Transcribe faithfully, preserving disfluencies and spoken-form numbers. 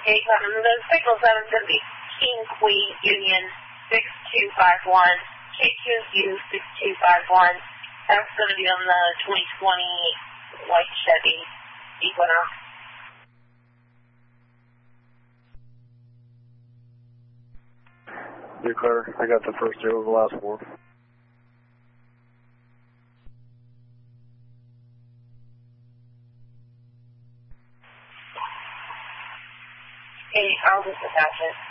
um, the signal seven is going to be King Queen Union six two five one, K Q U six two five one. That's going to be on the twenty twenty white Chevy Equinox. Blue Carter, I got the first zero of the last four. Okay, I'll just attach it.